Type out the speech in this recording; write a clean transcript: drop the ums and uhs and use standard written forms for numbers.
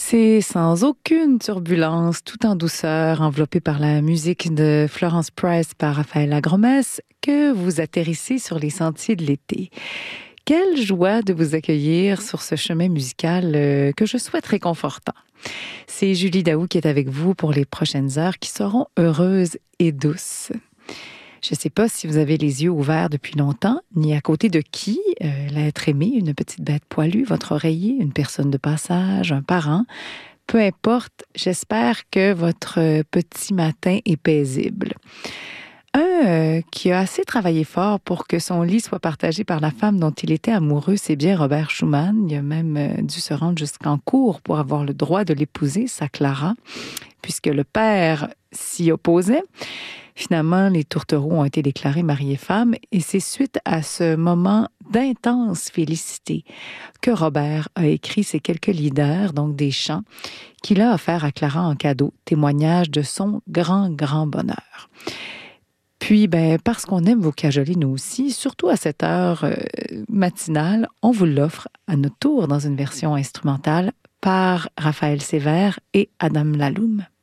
C'est sans aucune turbulence, tout en douceur, enveloppé par la musique de Florence Price par Raphaël Lagromesse, que vous atterrissez sur les sentiers de l'été. Quelle joie de vous accueillir sur ce chemin musical que je souhaite réconfortant. C'est Julie Daou qui est avec vous pour les prochaines heures qui seront heureuses et douces. Je ne sais pas si vous avez les yeux ouverts depuis longtemps, ni à côté de qui, l'être aimé, une petite bête poilue, votre oreiller, une personne de passage, un parent. Peu importe, j'espère que votre petit matin est paisible. Un qui a assez travaillé fort pour que son lit soit partagé par la femme dont il était amoureux, c'est bien Robert Schumann. Il a même dû se rendre jusqu'en cour pour avoir le droit de l'épouser, sa Clara, puisque le père s'y opposait. Finalement, les tourtereaux ont été déclarés mari et femme et c'est suite à ce moment d'intense félicité que Robert a écrit ces quelques leaders, donc des chants, qu'il a offerts à Clara en cadeau, témoignage de son grand bonheur. Puis, parce qu'on aime vous cajoler nous aussi, surtout à cette heure matinale, on vous l'offre à notre tour dans une version instrumentale par Raphaël Sévère et Adam Laloum.